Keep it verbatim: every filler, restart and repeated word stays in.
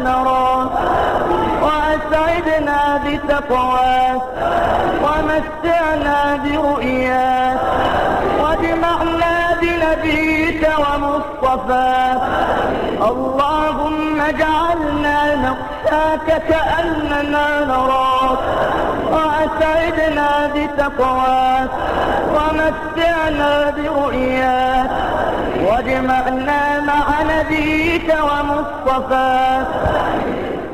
نراك وأسعدنا بتقواك ومتعنا برؤياك واجمعنا بنبيك ومصطفاك. اللهم اجعلنا نخشاك كأننا نراك وأسعدنا بتقواك ومتعنا برؤياك واجمعنا مع نبيك ومصطفاك.